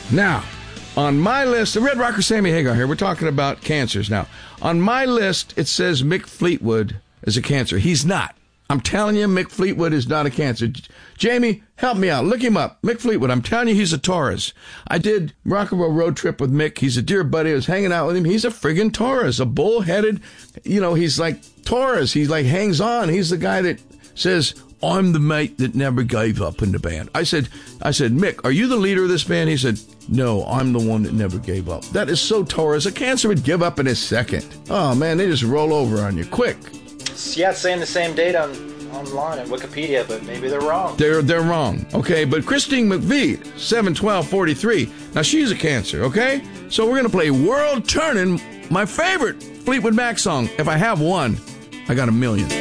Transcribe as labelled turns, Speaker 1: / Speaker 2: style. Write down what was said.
Speaker 1: Now, on my list, the Red Rocker Sammy Hagar here, we're talking about cancers now. On my list, it says Mick Fleetwood is a cancer. He's not. I'm telling you, Mick Fleetwood is not a cancer. Jamie, help me out. Look him up. Mick Fleetwood. I'm telling you, he's a Taurus. I did rock and roll road trip with Mick. He's a dear buddy. I was hanging out with him. He's a friggin' Taurus, a bull-headed, he's like Taurus. He's like hangs on. He's the guy that says, I'm the mate that never gave up in the band. I said, Mick, are you the leader of this band? He said, no, I'm the one that never gave up. That is so Taurus. A cancer would give up in a second. Oh, man, they just roll over on you quick.
Speaker 2: Yeah, it's saying the same date online at Wikipedia, but maybe they're wrong.
Speaker 1: They're wrong, okay? But Christine McVie, 7/12/43. Now, she's a cancer, okay? So we're going to play World Turning, my favorite Fleetwood Mac song. If I have one, I got a million.